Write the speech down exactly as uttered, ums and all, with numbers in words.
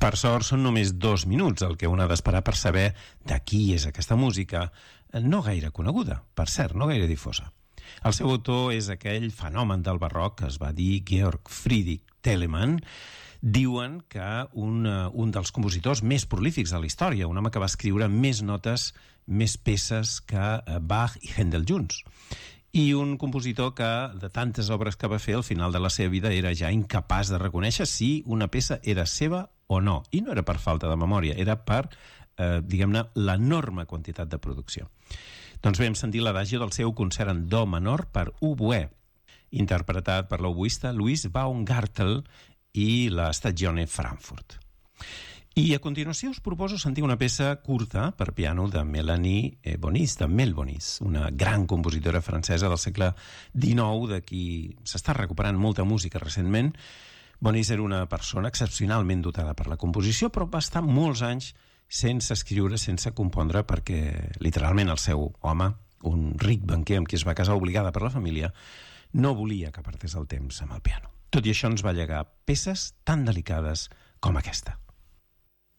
Per sort són només dos minuts el que un ha d'esperar per saber de qui és aquesta música, no gaire coneguda, per cert, no gaire difosa. El seu autor és aquell fenomen del barroc que es va dir Georg Friedrich Telemann. Diuen que un, un dels compositors més prolífics de la història, un home que va escriure més notes, més peces que Bach i Händel junts. I un compositor que, de tantes obres que va fer, al final de la seva vida era ja incapaç de reconèixer si una peça era seva o no. I no era per falta de memòria, era per, eh, diguem-ne, l'enorme quantitat de producció. Doncs bé, hem sentit l'adagio del seu concert en do menor per oboè, interpretat per l'oboista Louis Baumgartel i la Stagione Frankfurt. I a continuació us proposo sentir una peça curta per piano de Mélanie Bonis, de Mel Bonis, una gran compositora francesa del segle dinou, de qui s'està recuperant molta música recentment. Bonis era una persona excepcionalment dotada per la composició, però va estar molts anys sense escriure, sense compondre, perquè literalment el seu home, un ric banquer amb qui es va casar obligada per la família, no volia que apartés el temps amb el piano. Tot i això ens va llegar peces tan delicades com aquesta.